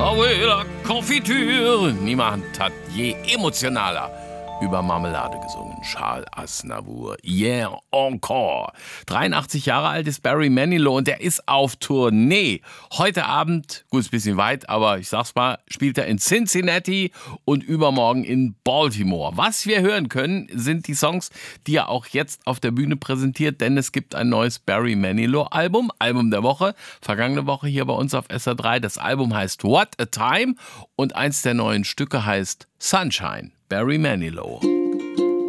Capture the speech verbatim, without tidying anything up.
oui, la Konfitüre. Niemand hat je emotionaler über Marmelade gesungen. Charles Aznavour. Yeah, encore. dreiundachtzig Jahre alt ist Barry Manilow und der ist auf Tournee. Heute Abend, gut, ist ein bisschen weit, aber ich sag's mal, spielt er in Cincinnati und übermorgen in Baltimore. Was wir hören können, sind die Songs, die er auch jetzt auf der Bühne präsentiert, denn es gibt ein neues Barry Manilow Album, Album der Woche, vergangene Woche hier bei uns auf S R drei. Das Album heißt What a Time und eins der neuen Stücke heißt Sunshine. Barry Manilow.